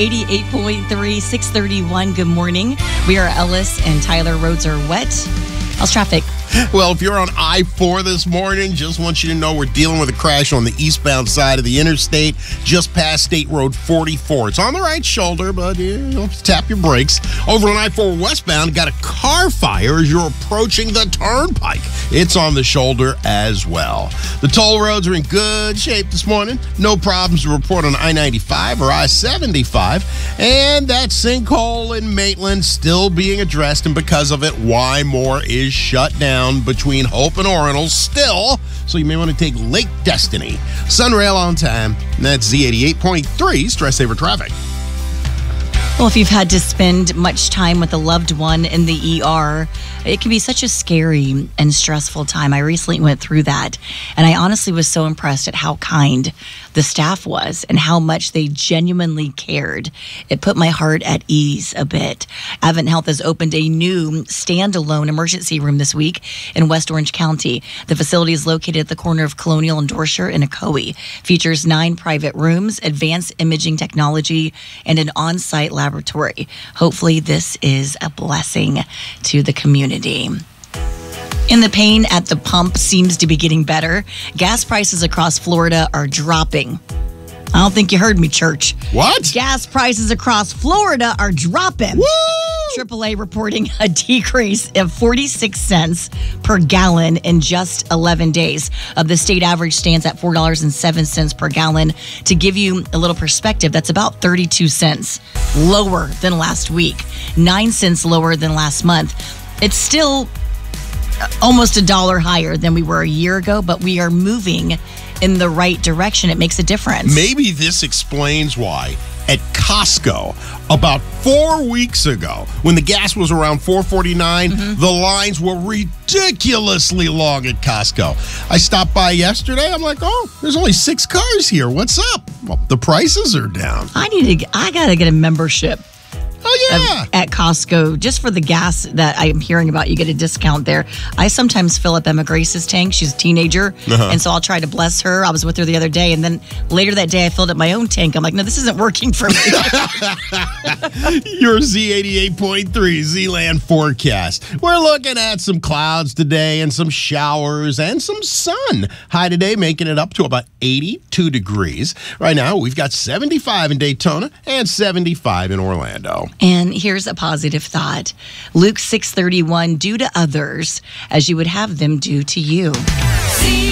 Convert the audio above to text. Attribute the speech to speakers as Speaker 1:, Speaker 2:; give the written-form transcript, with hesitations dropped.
Speaker 1: Z88.3, 631. Good morning. We are Ellis and Tyler. Roads are wet. How's traffic?
Speaker 2: Well, if you're on I-4 this morning, just want you to know we're dealing with a crash on the eastbound side of the interstate, just past State Road 44. It's on the right shoulder, but tap your brakes. Over on I-4 westbound, got a car fire as you're approaching the turnpike. It's on the shoulder as well. The toll roads are in good shape this morning. No problems to report on I-95 or I-75. And that sinkhole in Maitland still being addressed, and because of it, Wymore is shut down between Hope and Orinal still, so you may want to take Lake Destiny. Sunrail on time. That's Z88.3 Stress Saver Traffic.
Speaker 1: Well, if you've had to spend much time with a loved one in the ER, it can be such a scary and stressful time. I recently went through that, and I honestly was so impressed at how kind the staff was and how much they genuinely cared. It put my heart at ease a bit. Advent Health has opened a new standalone emergency room this week in West Orange County. The facility is located at the corner of Colonial and Dorser in Ocoee. Features 9 private rooms, advanced imaging technology, and an on-site laboratory. Hopefully, this is a blessing to the community. And the pain at the pump seems to be getting better. Gas prices across Florida are dropping. I don't think you heard me, church.
Speaker 2: What?
Speaker 1: Gas prices across Florida are dropping.
Speaker 2: Woo!
Speaker 1: AAA reporting a decrease of 46 cents per gallon in just 11 days. The state average stands at $4.07 per gallon. To give you a little perspective, that's about 32 cents lower than last week, 9 cents lower than last month. It's still almost $1 higher than we were a year ago, but we are moving in the right direction. It makes a difference.
Speaker 2: Maybe this explains why at Costco about 4 weeks ago, when the gas was around $4.49, the lines were ridiculously long at Costco. I stopped by yesterday. I'm like, oh, there's only 6 cars here. What's up? Well, the prices are down.
Speaker 1: I gotta get a membership.
Speaker 2: Oh, yeah.
Speaker 1: At Costco, just for the gas that I'm hearing about, you get a discount there. I sometimes fill up Emma Grace's tank. She's a teenager, and so I'll try to bless her. I was with her the other day, and then later that day, I filled up my own tank. I'm like, no, this isn't working for me.
Speaker 2: Your Z88.3 Z-Land forecast. We're looking at some clouds today and some showers and some sun. High today, making it up to about 82 degrees. Right now, we've got 75 in Daytona and 75 in Orlando.
Speaker 1: And here's a positive thought. Luke 6:31, do to others as you would have them do to you.